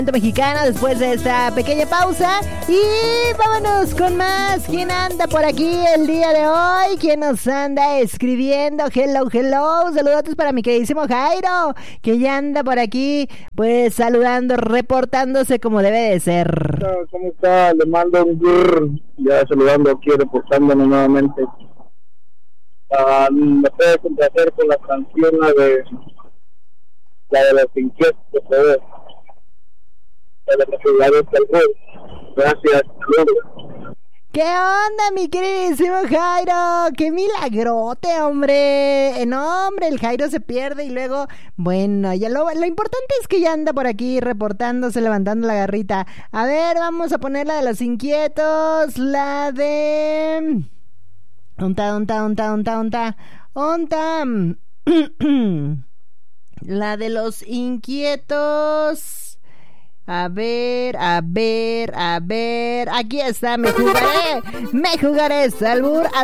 Mexicano después de esta pequeña pausa y vámonos con más. ¿Quién anda por aquí el día de hoy? ¿Quién nos anda escribiendo? Hello, hello, saludos para mi queridísimo Jairo, que ya anda por aquí pues saludando, reportándose como debe de ser. ¿Cómo está? Le mando un brr, ya saludando aquí, reportándome nuevamente. Me puede complacer con la canción la de los inquietos, gracias. ¿Qué onda, mi queridísimo Jairo? ¡Qué milagrote, hombre! No, hombre, el Jairo se pierde y luego... Bueno, ya lo importante es que ya anda por aquí reportándose, levantando la garrita. A ver, vamos a poner la de los inquietos, la de... Onta. La de los inquietos... A ver, aquí está, me jugaré ese albur